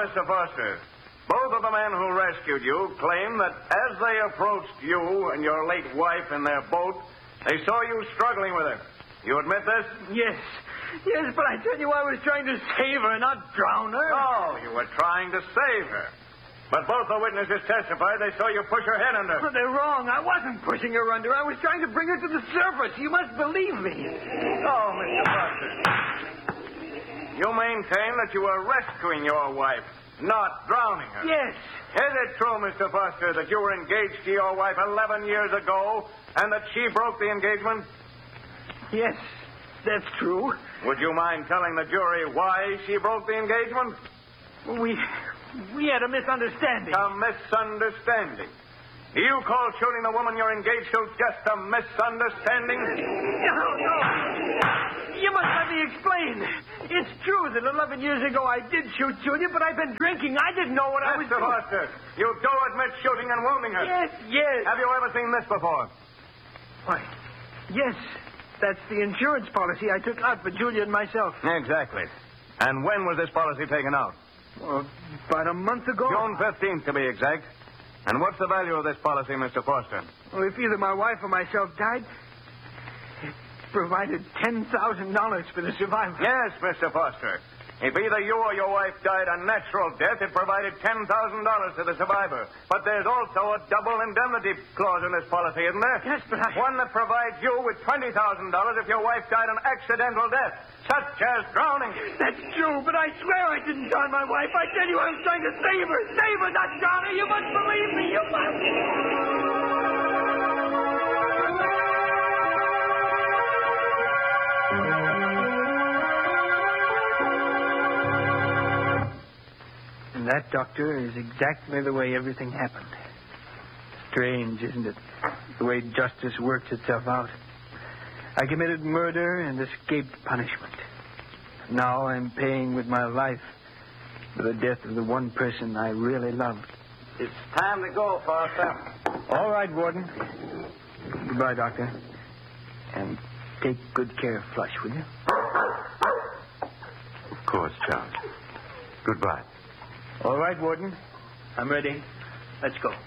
Mr. Foster, both of the men who rescued you claim that as they approached you and your late wife in their boat, they saw you struggling with her. You admit this? Yes. Yes, but I tell you, I was trying to save her, not drown her. Oh, you were trying to save her. But both the witnesses testified they saw you push her head under. Oh, they're wrong. I wasn't pushing her under. I was trying to bring her to the surface. You must believe me. Oh, Mr. Foster. You maintain that you were rescuing your wife, not drowning her. Yes. Is it true, Mr. Foster, that you were engaged to your wife 11 years ago and that she broke the engagement? Yes, that's true. Would you mind telling the jury why she broke the engagement? We had a misunderstanding. A misunderstanding? Do you call shooting the woman you're engaged to just a misunderstanding? No. You must let me explain. It's true that 11 years ago I did shoot Julia, but I've been drinking. I didn't know what I was Mr. doing. Foster, you do admit shooting and wounding her? Yes. Have you ever seen this before? Why, yes. That's the insurance policy I took out for Julia and myself. Exactly. And when was this policy taken out? Well, about a month ago. June 15th, to be exact. And what's the value of this policy, Mr. Foster? Well, if either my wife or myself died, it provided $10,000 for the survivor. Yes, Mr. Foster. If either you or your wife died a natural death, it provided $10,000 to the survivor. But there's also a double indemnity clause in this policy, isn't there? Yes, but One that provides you with $20,000 if your wife died an accidental death, such as drowning. That's true, but I swear I didn't drown my wife. I tell you I was trying to save her. Save her, not drown her. You must believe me. You must. And that, Doctor, is exactly the way everything happened. Strange, isn't it? The way justice works itself out. I committed murder and escaped punishment. Now I'm paying with my life for the death of the one person I really loved. It's time to go, Foster. All right, Warden. Goodbye, Doctor. And take good care of Flush, will you? Of course, Charles. Goodbye. All right, Warden. I'm ready. Let's go.